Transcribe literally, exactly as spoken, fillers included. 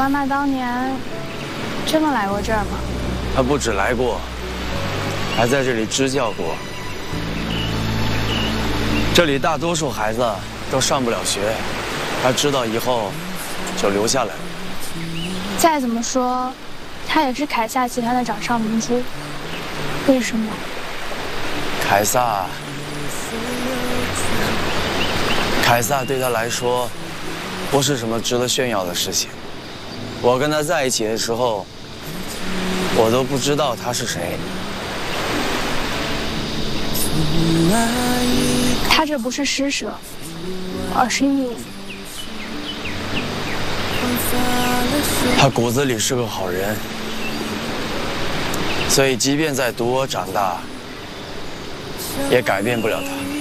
妈妈当年真的来过这儿吗？ 她不止来过，还在这里支教过。这里大多数孩子都上不了学，她知道以后就留下来了。 再怎么说，她也是凯撒集团的掌上明珠。为什么？ 凯撒，凯撒对他来说，不是什么值得炫耀的事情。我跟他在一起的时候，我都不知道他是谁。 他这不是施舍，而是义务。 他骨子里是个好人，所以即便在赌我长大，也改变不了他。